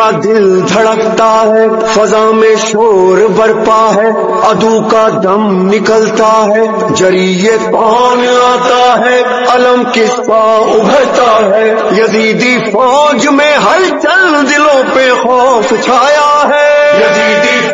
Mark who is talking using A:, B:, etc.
A: दिल धड़कता है, फजा में शोर बरपा है, अदू का दम निकलता है, जरिए कौन आता है, अलम किसका उभरता है, यजीदी फौज में हलचल, दिलों पे खौफ छाया है, यजीदी